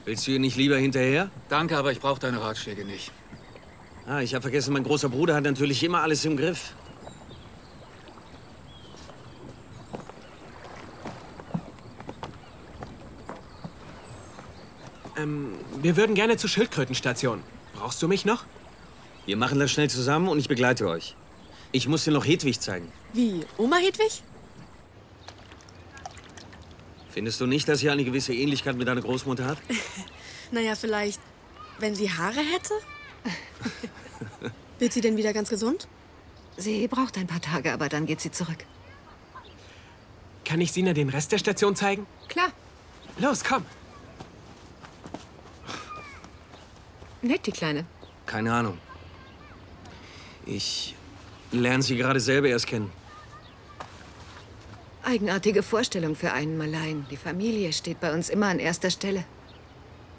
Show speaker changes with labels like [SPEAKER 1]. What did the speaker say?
[SPEAKER 1] Willst du ihr nicht lieber hinterher?
[SPEAKER 2] Danke, aber ich brauche deine Ratschläge nicht.
[SPEAKER 1] Ah, ich habe vergessen, mein großer Bruder hat natürlich immer alles im Griff.
[SPEAKER 3] Wir würden gerne zur Schildkrötenstation. Brauchst du mich noch?
[SPEAKER 1] Wir machen das schnell zusammen und ich begleite euch. Ich muss dir noch Hedwig zeigen.
[SPEAKER 4] Wie? Oma Hedwig?
[SPEAKER 1] Findest du nicht, dass sie eine gewisse Ähnlichkeit mit deiner Großmutter hat?
[SPEAKER 4] Naja, vielleicht, wenn sie Haare hätte? Wird sie denn wieder ganz gesund?
[SPEAKER 5] Sie braucht ein paar Tage, aber dann geht sie zurück.
[SPEAKER 3] Kann ich Sina den Rest der Station zeigen?
[SPEAKER 5] Klar.
[SPEAKER 3] Los, komm.
[SPEAKER 5] Nett, die Kleine.
[SPEAKER 1] Keine Ahnung. Ich lerne sie gerade selber erst kennen.
[SPEAKER 5] Eigenartige Vorstellung für einen Malaien. Die Familie steht bei uns immer an erster Stelle.